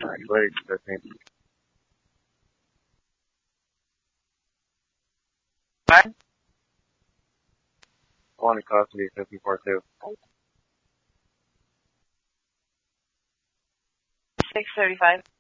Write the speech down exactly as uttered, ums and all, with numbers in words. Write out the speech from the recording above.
Wait, thirteen. What? Only cost me fifty-four too. six thirty-five.